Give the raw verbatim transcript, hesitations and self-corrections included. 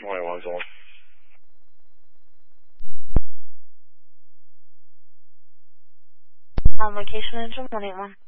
morning, one zone. Um, location into morning one.